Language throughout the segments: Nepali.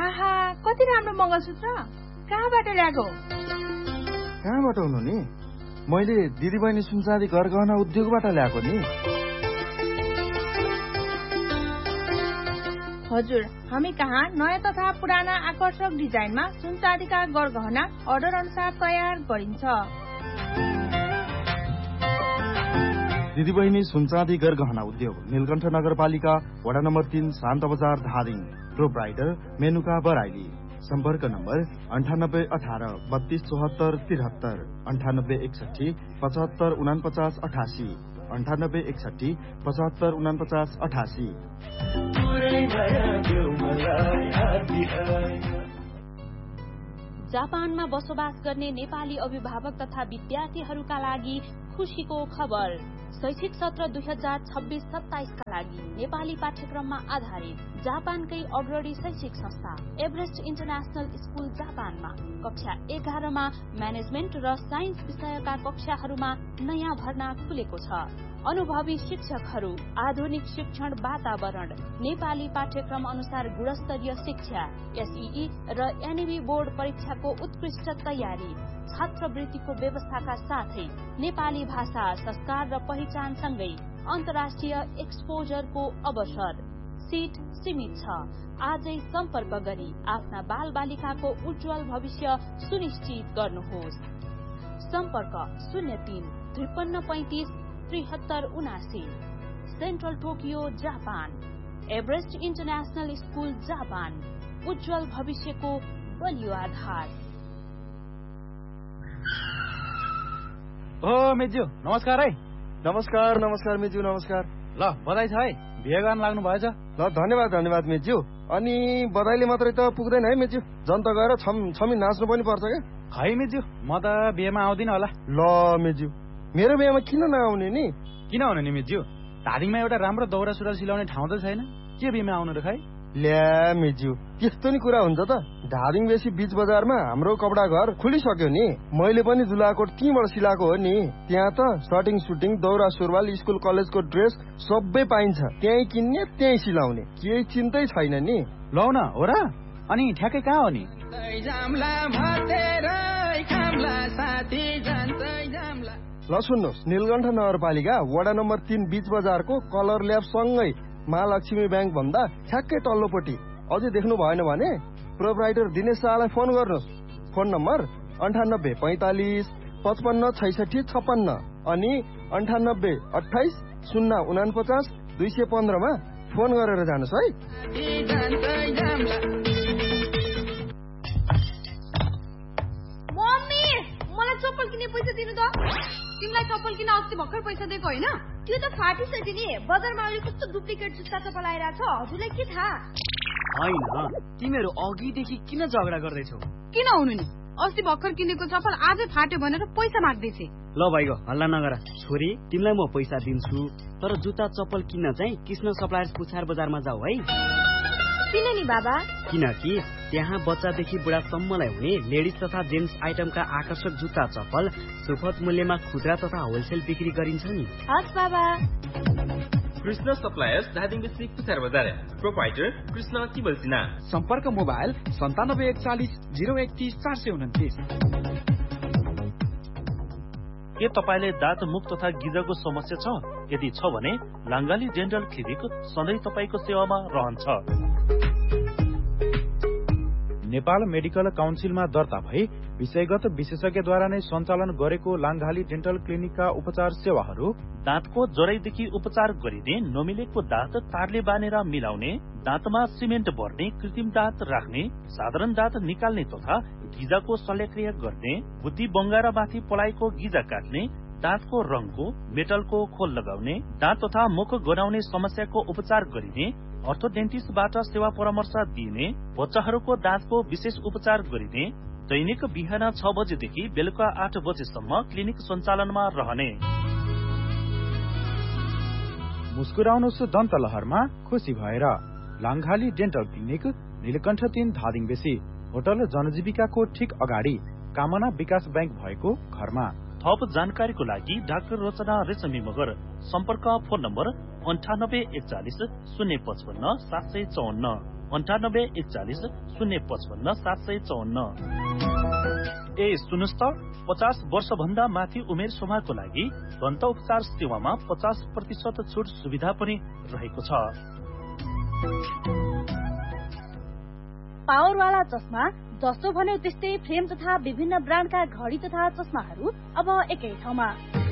आहा, कति राम्रो मङ्गलसूत्र। कहाँबाट ल्याएको? कहाँबाट हुनु नि? मैले दिदीबहिनी सुनचाँदी गरगहना उद्योगबाट ल्याएको नि। हजुर, हामी कहाँ नयाँ तथा पुराना आकर्षक डिजाइनमा सुनचाँदीका गरगहना अर्डर अनुसार तयार गरिन्छ। दिदीबहिनी सुनचाँदी गरगहना उद्योग, नीलकण्ठ नगरपालिका, वडा नम्बर 3, शान्त बजार, धादिङ। प्रोप्राइटर मेनुका बराइली। सम्पर्क नम्बर 9818 32 74 73, 9861 75 49 88, 9861 75 49 88। जापानमा बसोबास गर्ने नेपाली अभिभावक तथा विद्यार्थीहरूका लागि खुशीको खबर। शैक्षिक सत्र 2026-27 का लागि नेपाली पाठ्यक्रममा आधारित जापानकै अग्रणी शैक्षिक संस्था एभरेस्ट इन्टरनेशनल स्कूल जापानमा कक्षा 11 मा म्यानेजमेन्ट र साइन्स विषयका कक्षाहरूमा नयाँ भर्ना खुलेको छ। अनुभवी शिक्षकहरू, आधुनिक शिक्षण वातावरण, नेपाली पाठ्यक्रम अनुसार गुणस्तरीय शिक्षा, एसईई र एनईबी बोर्ड परीक्षाको उत्कृष्ट तयारी, छात्रवृत्तिको व्यवस्थाका साथै नेपाली भाषा, संस्कार र पहिचानसँगै अन्तर्राष्ट्रिय एक्सपोजरको अवसर। सीट सीमित छ। आजै सम्पर्क गरी आफ्ना बाल बालिकाको उज्जवल भविष्य सुनिश्चित गर्नुहोस्। सम्पर्क 03 53 35 73 79। Central Tokyo, Japan. Everest international school Japan, उज्जवल भविष्यको बलियो आधार। ओ मेज्यू, नमस्कार है। नमस्कार नमस्कार मेज्यू, नमस्कार। ल बधाई छ है, बिहे गर्न लाग्नु भएछ। ल धन्यवाद धन्यवाद मेज्यू। अनि बधाईले मात्रै त पुग्दैन है मेज्यू, जनता गएर छमी नाच्नु पनि पर्छ क्या। खै मेज्यू, म त बिहेमा आउँदिन होला। ल मेज्यू, मेरो बिहेमा किन नआउने नि? किन आउने नि मेज्यू, धादिङमा एउटा राम्रो दौरा सुरुवाल सिलाउने ठाउँ त छैन, के बिहेमा आउनु र खै? ल्या मेज्यू, त्यस्तो नि कुरा हुन्छ त। धादिङ बेसी बीच बजारमा हाम्रो कपडा घर खुलिसक्यो नि। मैले पनि जुलाकोट त्यहीँबाट सिलाएको हो नि। त्यहाँ त सर्टिङ सुटिङ, दौरा सुरुवाल, स्कुल कलेजको ड्रेस सबै पाइन्छ। त्यहीँ किन्ने त्यहीँ सिलाउने, केही चिन्तै छैन नि। लौ न, हो र? अनि ठ्याक्कै कहाँ हो नि? ल सुन्नुहोस्, नीलकण्ठ नगरपालिका वडा नम्बर 3 बीच बजारको कलर ल्याब सँगै महालक्ष्मी ब्याङ्क भन्दा ठ्याक्कै तल्लोपट्टि। अझै देख्नु भएन भने प्रोप्राइटर दिनेश शाहलाई फोन गर्नुहोस्। फोन नम्बर 98 45 55 66 56 अनि 98 28 049 215 मा फोन गरेर जानुहोस् है। मम्मी, मलाई चप्पल किन्ने पैसा दिनु त। तिमीलाई चप्पल किन अस्ति भर्खर पैसा दिएको होइन? त्यो त फाटिसक्यो नि। बजारमा अहिले कस्तो डुप्लिकेट जुत्ता चप्पल आइरहेछ, हजुरलाई के थाहा? होइन, तिमीहरू अघिदेखि किन झगडा गर्दैछौ? किन हुनु नि, अस्ति भर्खर किनेको चप्पल आजै फाट्यो भनेर पैसा माग्दैछे। ल भाइको हल्ला नगर। छोरी, तिमीलाई म पैसा दिन्छु, तर जुत्ता चप्पल किन्न चाहिँ कृष्ण सप्लायर्स पुछार बजारमा जाऊ है। किन नि बाबा? किनकि त्यहाँ बच्चादेखि बुढासम्मलाई हुने लेडिज तथा जेन्ट्स आइटमका आकर्षक जुत्ता चप्पल सुपथ मूल्यमा खुद्रा तथा होलसेल बिक्री गरिन्छ नि। हस् बाबा। कृष्ण सप्लायर्स, धादिङ डिस्ट्रिक्ट, पुछार बजार। प्रोप्राइटर कृष्ण किबल सिन्हा। सम्पर्क मोबाइल 9741 031 429। के तपाईले दाँत मुख तथा गिजको समस्या छ? यदि छ भने लाङ्गाली डेन्टल क्लिनिक सधैँ तपाईको सेवामा रहन्छ। नेपाल मेडिकल काउन्सिलमा दर्ता भई विषयगत विशेषज्ञद्वारा नै सञ्चालन गरेको लाङ्गाली डेन्टल क्लिनिकका उपचार सेवाहरू: दाँतको जराइदेखि उपचार गरिने, नमिलेको दाँत तारले बानेर मिलाउने, दाँतमा सिमेन्ट भर्ने, कृत्रिम दाँत राख्ने, साधारण दाँत निकाल्ने तथा गिजाको शल्यक्रिया गर्ने, बुद्धि बङ्गारामाथि पलाएको गिजा काट्ने, दाँतको रङको, मेटलको खोल लगाउने, दाँत तथा मुख गनाउने समस्याको उपचार गरिने, अर्थोडेन्टिस्टबाट सेवा परामर्श दिइने, बच्चाहरूको दाँतको विशेष उपचार गरिने, दैनिक बिहान 6 बजेदेखि बेलुका 8 बजेसम्म क्लिनिक सञ्चालनमा रहने। मुस्कुराउनुहोस् दन्त लहरमा खुसी भएर। लाङ्गाली डेन्टल क्लिनिक, नीलकण्ठ 3, धादिङ बेसी, होटल जनजीविकाको ठिक अगाडि, कामना विकास ब्याङ्क भएको घरमा। थप जानकारीको लागि डाक्टर रचना रेशमी मगर। सम्पर्क फोन नम्बर 98 41 055 754 9841 ए सुन्नुस् त 50 वर्षभन्दा माथि उमेर समूहको लागि दन्त उपचार सेवामा 50% छुट सुविधा पनि रहेको छ। पावरवाला चस्मा जस्तो भन्यो त्यस्तै फ्रेम तथा विभिन्न ब्रान्डका घडी तथा चस्माहरू अब एकै ठाउँमा।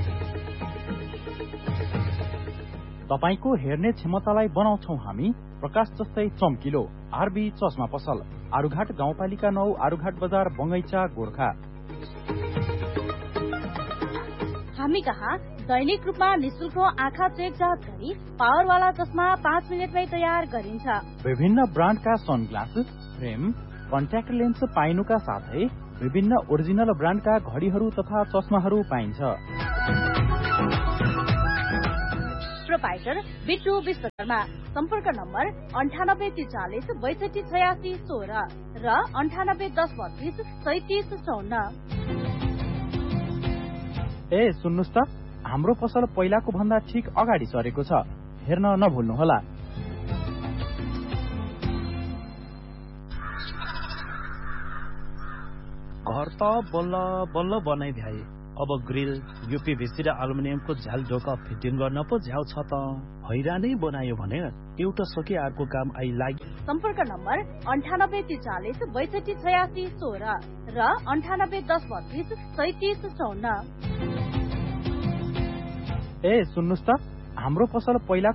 तपाईको हेर्ने क्षमतालाई बनाउँछौ हामी प्रकाश जस्तै चम्किलो। आरबी चस्मा पसल, आरुघाट गाउँपालिका 9, आरुघाट बजार, बंगैचा, गोर्खा। हामी कहाँ दैनिक रूपमा निशुल्क आँखा चेक जाँच गरी पावरवाला चस्मा 5 मिनेटमै तयार गरिन्छ। विभिन्न ब्रान्डका सनग्लास, फ्रेम, कन्ट्याक्ट लेन्स पाइनुका साथै विभिन्न ओरिजिनल ब्रान्डका घडीहरू तथा चस्माहरू पाइन्छ। प्रोपाइटर बिट्टु विश्वकर्मा। सम्पर्क नम्बर 9843 62 86 16 र 9810 32 37 54। ए सुन्नुस् त, हाम्रो पसल पहिलाको भन्दा ठिक अगाडि सरेको छ, हेर्न नभुल्नुहोला। घर त बल्ल बल्ल बनाइभ्याए, अब ग्रिल, यूपीभीसी र एल्युमिनियमको झ्याल ढोका फिटिङ गर्न पो झ्याउ छ त। हैरानै बनायो भने एउटा सके अर्को काम आइलाग्यो। सम्पर्क नम्बर 9843 62 86 16 र 9810 32 37 54। ए सुन्नुस् त, हाम्रो पसल पहिला